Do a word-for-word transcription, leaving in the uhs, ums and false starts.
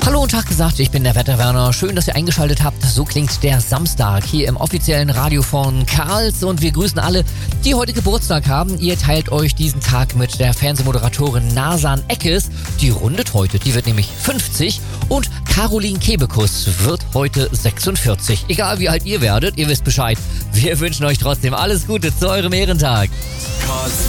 Hallo und Tag gesagt, ich bin der Wetterwerner. Schön, dass ihr eingeschaltet habt. So klingt der Samstag hier im offiziellen Radio von Karls und wir grüßen alle, die heute Geburtstag haben. Ihr teilt euch diesen Tag mit der Fernsehmoderatorin Nasan Eckes. Die rundet heute, die wird nämlich fünfzig und Caroline Kebekus wird heute sechsundvierzig. Egal wie alt ihr werdet, ihr wisst Bescheid. Wir wünschen euch trotzdem alles Gute zu eurem Ehrentag. Karls